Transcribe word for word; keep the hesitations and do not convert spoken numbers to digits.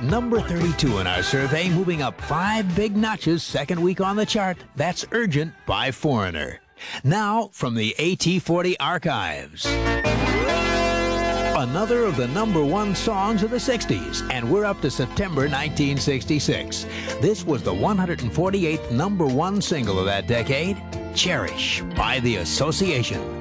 Number thirty-two in our survey, moving up five big notches, second week on the chart. That's Urgent by Foreigner. Now, from the A T forty archives. Another of the number one songs of the sixties, and we're up to September nineteen sixty-six. This was the one hundred forty-eighth number one single of that decade, Cherish by The Association.